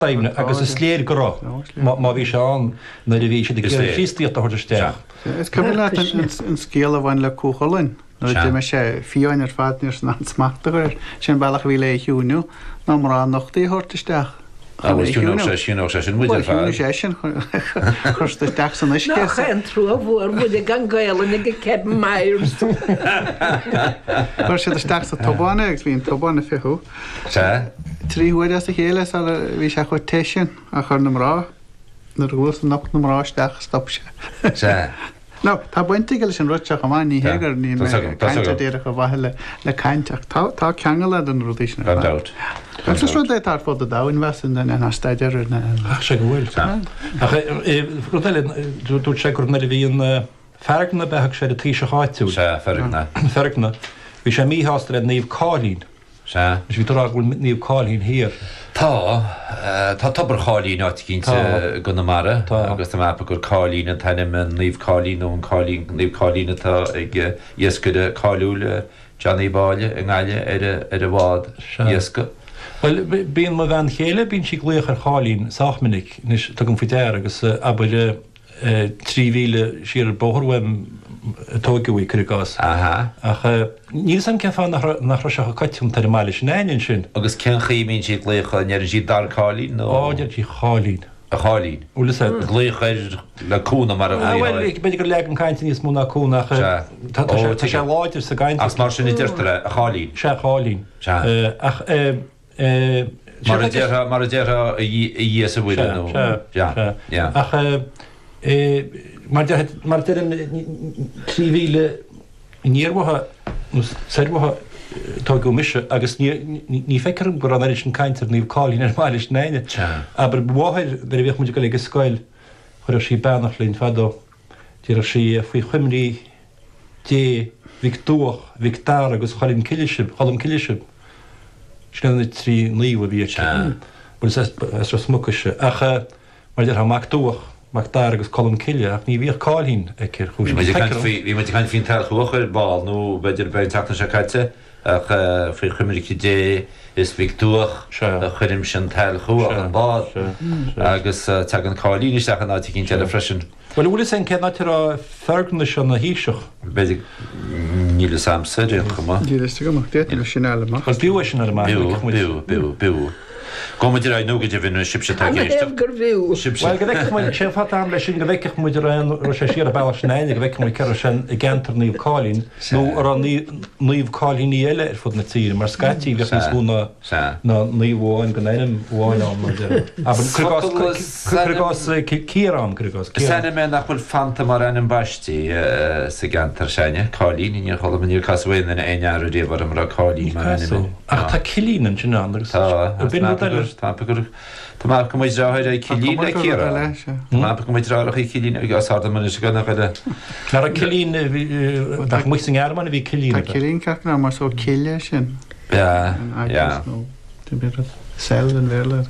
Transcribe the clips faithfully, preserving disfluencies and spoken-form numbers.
Daimne agus is sléir gorá má bhí seán na de bhí sé de fíí a thuirteach. Is go le an scéal a bhain le cúchalainn. No de me sé fiáin ar fadníir san smachtagur sin bailach bhí le hiúniu ná mar an nachtaí thuirteisteach. Agus tú sé sin sé sin muidir fá. sé sin chusta deach san is ná chan trú a bhór muide gan gaile go ce mairs. Chuir sé deach sa tobána agus bhíon tobána fiú. Se? Tríhuiid a chéile bhí se chu teisisin a chur nará na rús nach naráisteach stop se. Se? No, tá buinte go sin ruteach amá ní hégur ní déire go bhaile le caiinteach tá ceangaile an rudíisna. Gandát. Gus ru le tar fód a dáin wesan den na staidir na. sé go bhfuil. Ruile dút sé gur na bhíon fergna betheach sé a tí se háitú. Se fergna. Fergna. Bhí sé míhástal a níomh cálín. Se? Is bhí torá bhfuil níomh cálín hir. Tá tá tobar cálín áit cinnte go na mara agus tá mapa gur cálín an tanim an níomh cálín ó an cálín níomh cálín atá ag iescuide cáúile Johnny Báile an gáile ar a bhád iesca. Well, bíon má bhean chéile bín si gluoch ar cálín Sachminic nis tugum fitéir agus abaile tríhíle siar bóthirhfuim tógaí cruás. Aha. Ach níl sam ceá nach seach caiitiúm tar máile sin sin. Agus cen chaíonn si lécha near sí dar cálín nó áidir sí chalín. A chalín. Úlas lécha leúna mar bhfuil beidir gur le an caiinte níos múna cúnach Tá sé láidir sa gaiint. As mar sinna deirtare a chalín. Se chalín. Ach mar a mar a deartha í a bhfuile nó. Ach mar mar an tríhíle níormhathe séirmhathe tá go mise agus ní feicearm go an sin caiintear níomh cálín ar máiles néine. Aber bháthir de bhéh muidir go le go scoil chuir sí benach lín fadó tíar sí faoi chuimrí dé victúach victar agus chalín ciileisib chalam ciileisib sinna trí líomh bhí bud is smucaise acha mar de ha mactúach Mactar agus colm ciile ach ní bhíoh cáilhín ag cir chúis. Bhí me chuin fin tal chuachir báil nó beidir ben tana se caite ach fao chuimiici dé is victúach a chuirim sin tal chuach an bád agus te an cáilín isteach an áiti cinn teile freisin. Well bhfuil san ce ná tar fergna sin na híiseach. Beidir níle sam séidir chumá. Díiste go dé sin eile. Chil bíú sin ar bíú bíú bíú bíú. Gomuidir a nóga de bhíú sibse géiste. gur bhíú. Well go bheith sé fat am leis sin go bheiceach muidir an sé siar a bailach snéine go bheith mu ceir sin i gentar níomh cálín nó ar an níomh cálíní eile ar fud na tíir mar scatí bheith na súna na níomháin go éanam bháin an muidir. Cruás cíarán cruás. Sena me nach bhfuil fanta mar an an baistí sa gentar senne cálín í chola maníor casfuin na aoinear a réomhar am ra cálín mar an. Ach tá cilín an sin agus. Tá Tá go muid ráid a cilín le cíara. Má go muid ráach í cilín agus áda man is gona chuide. Nar a cilín mu sin airman a bhí cilín. Tá cilín ceachna mar só ciile sin. Ja, ja. Sel an bhéile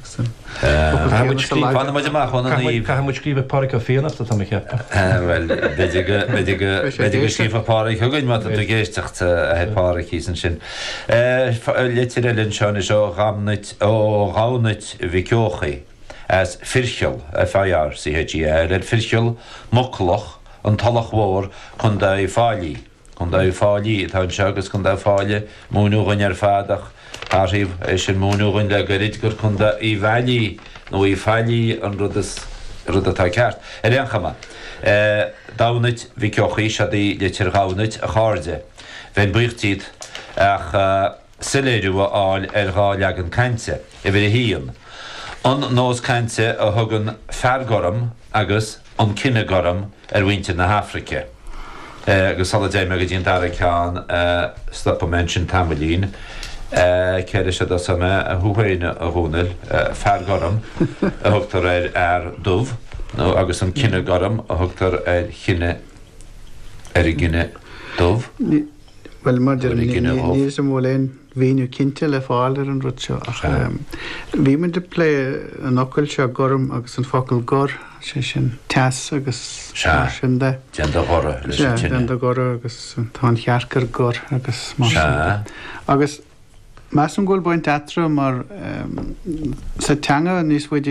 mu scríbh páric a féanasta tá che. Well beidir go scríomh páric thugann mat a géisteach a hepáricí san sin. Litir linn seán is ó ramnit ó ránit bhí ceochaí as fircheol a fáar sí hetí le fircheol moclach an talach mhór chun dá fáilí chun dá fáilí tá segus chun dá fáile múnúgan ar fádach Arif is sin múnúin le gorid gur chunda í bhailí nó í fáilí an rud atá ceart. Er an chama. Dánaid bhí ceochaí se í litir gánaid a cháde. Bhein buchtíd ach siléidirú áil ar gá legan cainte i bhí híon. An nós cainte a thugann feargoram agus an cinenne goram ar bhainte na Hafrice. Agus solidé me go dtíon dar ceán stop a mention tamilín. Ceir se sama a thuhaine a bhúnail feargaram a thugtar ar ar dubh nó agus an cinenne garam a thugtar ar chinine ar i gine dubh. Well mar ní sem bhfuil víú cinnte le fáil ar an rutseo. Bhí man de lé an ocail se gorum agus an focail gor sé sin teas agus sin de. Deanda gora leis an Deanda gora agus tá chearcar gor agus mar. Agus Mas an ghfuil baint atra mar sa teanga níos